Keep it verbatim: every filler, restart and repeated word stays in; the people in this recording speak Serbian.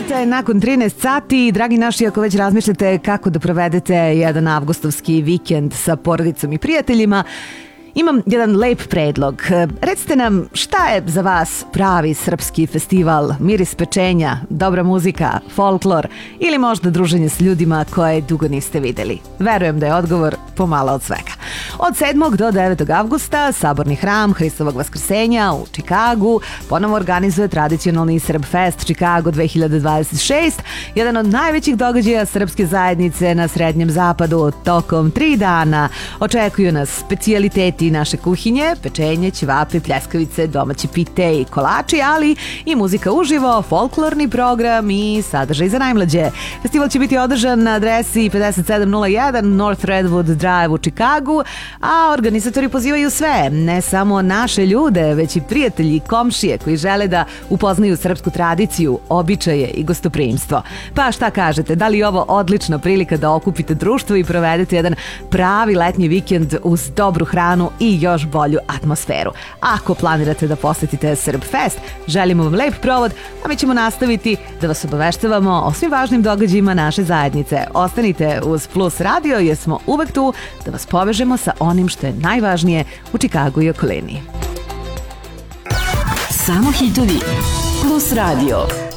minuta je nakon trinaest sati. Dragi naši, ako već razmišljate kako da provedete jedan avgustovski vikend sa porodicom i prijateljima, imam jedan lep predlog. Recite nam šta je za vas pravi srpski festival, miris pečenja, dobra muzika, folklor ili možda druženje s ljudima koje dugo niste videli? Verujem da je odgovor pomalo od svega. Od sedmog do devetog avgusta Saborni hram Hristovog vaskrsenja u Čikagu ponovo organizuje tradicionalni Srb Fest Čikago dve hiljade dvadeset šest, jedan od najvećih događaja srpske zajednice na Srednjem zapadu. Tokom tri dana očekuju nas specijaliteti naše kuhinje, pečenje, ćevape, pljeskavice, domaće pite i kolači, ali i muzika uživo, folklorni program i sadržaj za najmlađe. Festival će biti održan na adresi pedeset sedam nula jedan North Redwood Drive u Čikagu, a organizatori pozivaju sve, ne samo naše ljude, već i prijatelji i komšije koji žele da upoznaju srpsku tradiciju, običaje i gostoprimstvo. Pa šta kažete, da li je ovo odlična prilika da okupite društvo i provedete jedan pravi letnji vikend uz dobru hranu i još bolju atmosferu? Ako planirate da posetite Srb Fest, želimo vam lep provod, a mi ćemo nastaviti da vas obaveštavamo o svim važnim događajima naše zajednice. Ostanite uz Plus Radio jer smo uvek tu da vas povežemo sa onim što je najvažnije u Čikagu i okolini. Samo hitovi Plus Radio.